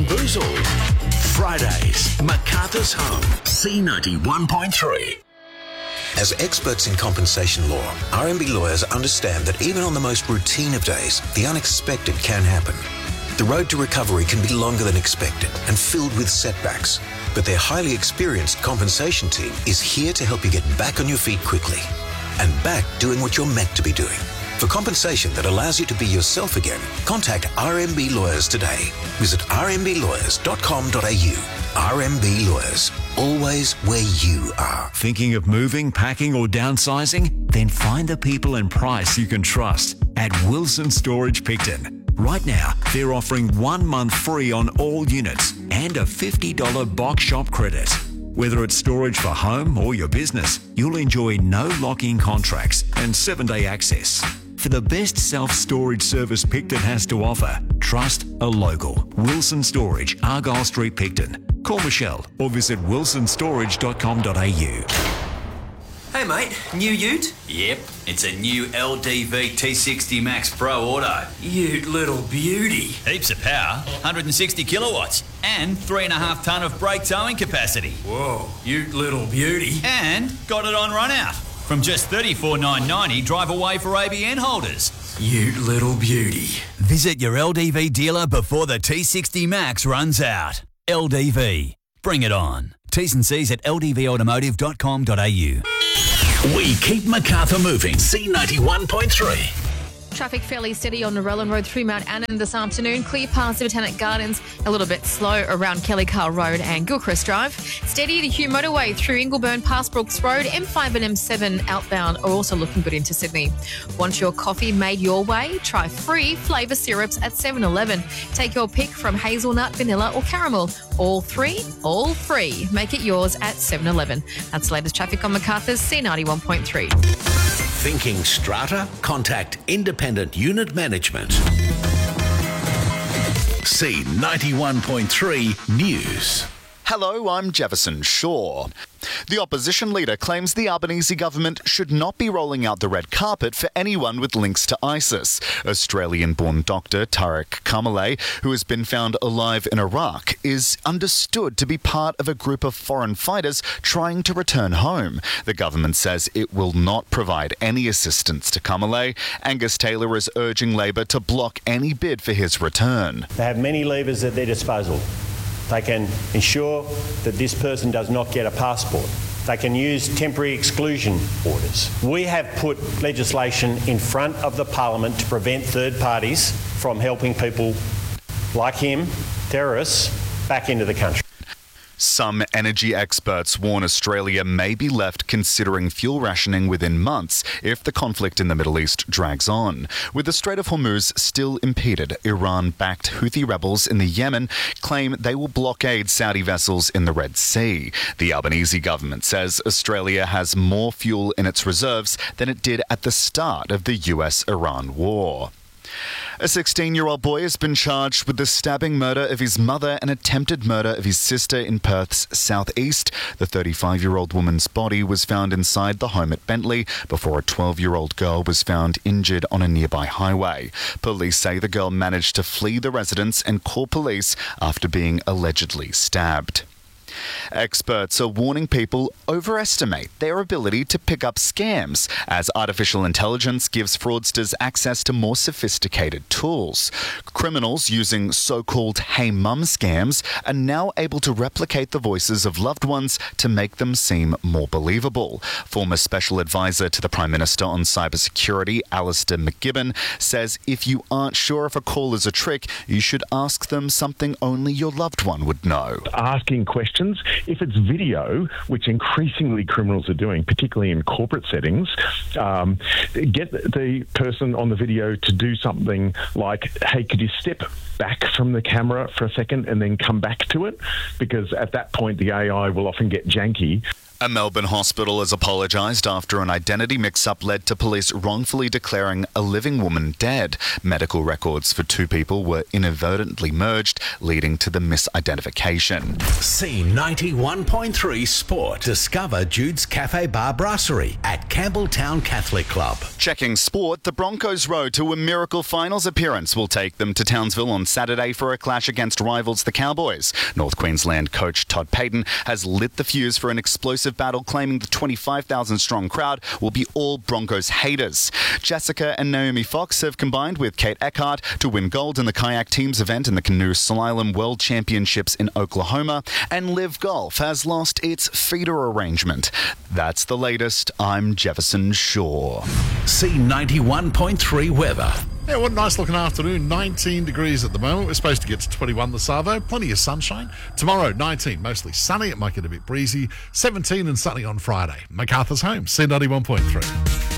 Boozle. Fridays, MacArthur's Home. C91.3. As experts in compensation law, RMB lawyers understand that even on the most routine of days, the unexpected can happen. The road to recovery can be longer than expected and filled with setbacks, but their highly experienced compensation team is here to help you get back on your feet quickly and back doing what you're meant to be doing. For compensation that allows you to be yourself again, contact RMB Lawyers today. Visit rmblawyers.com.au. RMB Lawyers, always where you are. Thinking of moving, packing or downsizing? Then find the people and price you can trust at Wilson Storage Picton. Right now, they're offering 1 month free on all units and a $50 box shop credit. Whether it's storage for home or your business, you'll enjoy no lock-in contracts and 7-day access. For the best self-storage service Picton has to offer, trust a local. Wilson Storage, Argyle Street, Picton. Call Michelle or visit wilsonstorage.com.au. Hey mate, new ute? Yep, it's a new LDV T60 Max Pro Auto. Ute little beauty. Heaps of power, 160 kilowatts, and 3.5 tonne of brake towing capacity. Whoa, ute little beauty. And got it on run out. From just $34,990 drive away for ABN holders. Ute little beauty. Visit your LDV dealer before the T60 Max runs out. LDV. Bring it on. T's and C's at ldvodautomotive.com.au. We keep MacArthur moving. C91.3. Traffic fairly steady on Narellan Road through Mount Annan this afternoon. Clear past the Botanic Gardens, a little bit slow around Kelly Carl Road and Gilchrist Drive. Steady the Hugh Motorway through Ingleburn past Brooks Road. M5 and M7 outbound are also looking good into Sydney. Want your coffee made your way? Try free flavour syrups at 7-Eleven. Take your pick from hazelnut, vanilla or caramel. All free. Make it yours at 7-Eleven. That's the latest traffic on MacArthur's C91.3. Thinking strata? Contact Independent Unit Management. C91.3 News. Hello, I'm Jefferson Shaw. The opposition leader claims the Albanese government should not be rolling out the red carpet for anyone with links to ISIS. Australian-born doctor Tariq Kamaleh, who has been found alive in Iraq, is understood to be part of a group of foreign fighters trying to return home. The government says it will not provide any assistance to Kamaleh. Angus Taylor is urging Labor to block any bid for his return. They have many levers at their disposal. They can ensure that this person does not get a passport. They can use temporary exclusion orders. We have put legislation in front of the Parliament to prevent third parties from helping people like him, terrorists, back into the country. Some energy experts warn Australia may be left considering fuel rationing within months if the conflict in the Middle East drags on. With the Strait of Hormuz still impeded, Iran-backed Houthi rebels in the Yemen claim they will blockade Saudi vessels in the Red Sea. The Albanese government says Australia has more fuel in its reserves than it did at the start of the US-Iran war. A 16-year-old boy has been charged with the stabbing murder of his mother and attempted murder of his sister in Perth's southeast. The 35-year-old woman's body was found inside the home at Bentley before a 12-year-old girl was found injured on a nearby highway. Police say the girl managed to flee the residence and call police after being allegedly stabbed. Experts are warning people overestimate their ability to pick up scams as artificial intelligence gives fraudsters access to more sophisticated tools. Criminals using so-called Hey Mum scams are now able to replicate the voices of loved ones to make them seem more believable. Former Special Advisor to the Prime Minister on Cybersecurity, Alistair McGibbon, says if you aren't sure if a call is a trick, you should ask them something only your loved one would know. Asking questions. If it's video, which increasingly criminals are doing, particularly in corporate settings, get the person on the video to do something like, hey, could you step back from the camera for a second and then come back to it? Because at that point, the AI will often get janky. A Melbourne hospital has apologised after an identity mix-up led to police wrongfully declaring a living woman dead. Medical records for two people were inadvertently merged, leading to the misidentification. C91.3 Sport. Discover Jude's Cafe Bar Brasserie at Campbelltown Catholic Club. Checking sport, the Broncos' road to a miracle finals appearance will take them to Townsville on Saturday for a clash against rivals the Cowboys. North Queensland coach Todd Payton has lit the fuse for an explosive battle, claiming the 25,000-strong crowd will be all Broncos haters. Jessica and Naomi Fox have combined with Kate Eckhart to win gold in the kayak teams event in the Canoe Slalom World Championships in Oklahoma, and Liv Golf has lost its feeder arrangement. That's the latest. I'm Jefferson Shaw. C91.3 weather. Yeah, what a nice looking afternoon. 19 degrees at the moment. We're supposed to get to 21 this hour, though. Plenty of sunshine. Tomorrow, 19, mostly sunny. It might get a bit breezy. 17 and sunny on Friday. MacArthur's home, C91.3.